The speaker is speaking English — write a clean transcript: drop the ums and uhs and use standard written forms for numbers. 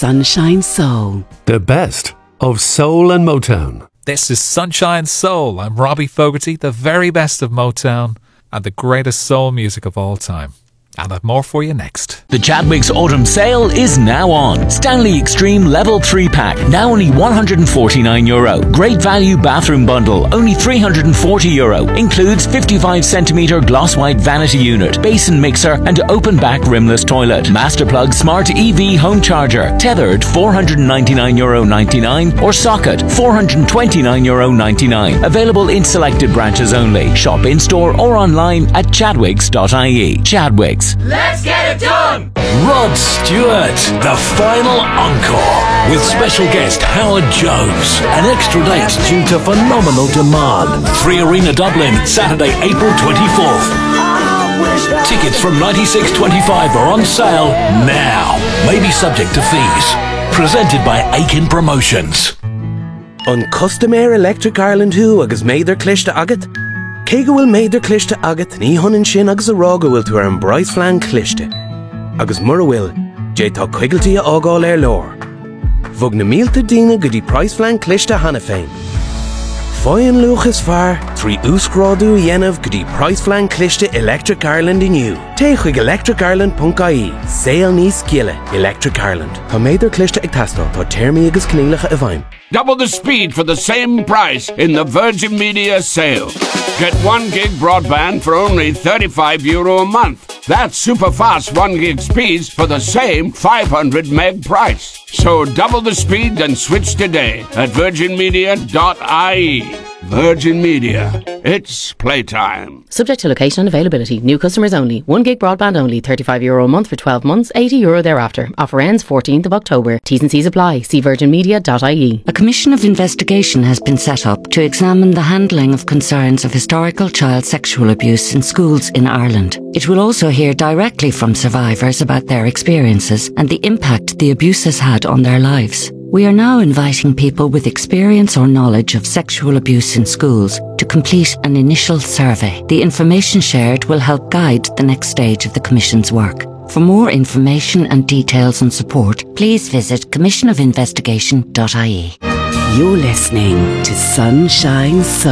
Sunshine Soul. The best of soul and Motown. This is Sunshine Soul. I'm Robbie Fogarty, the very best of Motown and the greatest soul music of all time. And I've more for you next. The Chadwick's Autumn Sale is now on. Stanley Extreme Level 3 Pack, now only €149. Great value bathroom bundle, only €340. Includes 55cm gloss white vanity unit, basin mixer and open back rimless toilet. Masterplug Smart EV home charger, tethered €499.99 or socket €429.99. Available in selected branches only. Shop in-store or online at chadwicks.ie. Chadwicks. Let's get it done! Rod Stewart, the final encore, with special guest Howard Jones. An extra date due to phenomenal demand. 3 Arena Dublin, Saturday, April 24th. Tickets from $96.25 are on sale now. Maybe subject to fees. Presented by Aiken Promotions. On Customer Electric Ireland who agus méidir cliste agat? Cé go bhfuil méidir cliste agat ní honan sin agus a rá go bhfuil tú ar an Bryce Flan cliste. Agus mar a bhfuil, dé tá cuigaltí a ágáil ar leor. Bhog na mílta daoine go dtí Bryce Flan cliste hana féin. Fáin luchas fear, trí úscrádú dhéanamh go dtí Bryce Flan cliste Electric Ireland inniu. Té chuig electricireland.ie, saol níos sciile, Electric Ireland. Tá méidir cliste ag teastáil tá téirmí agus cnéalacha a bhaim. Double the speed for the same price in the Virgin Media sale. Get 1 gig broadband for only €35 a month. That's super fast 1 gig speeds for the same 500 meg price. So double the speed and switch today at virginmedia.ie. Virgin Media. It's playtime. Subject to location and availability. New customers only. 1 gig broadband only. €35 a month for 12 months. €80 thereafter. Offer ends 14th of October. T's and C's apply. See virginmedia.ie. A commission of investigation has been set up to examine the handling of concerns of historical child sexual abuse in schools in Ireland. It will also hear directly from survivors about their experiences and the impact the abuse has had on their lives. We are now inviting people with experience or knowledge of sexual abuse in schools to complete an initial survey. The information shared will help guide the next stage of the Commission's work. For more information and details and support, please visit commissionofinvestigation.ie. You're listening to Sunshine Soul.